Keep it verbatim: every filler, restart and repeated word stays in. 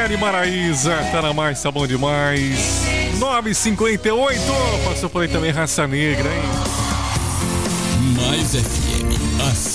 Daniele Maraíza, tá na mais, tá bom demais. nove e cinquenta e oito, passou por aí também Raça Negra, hein? Mais F M, a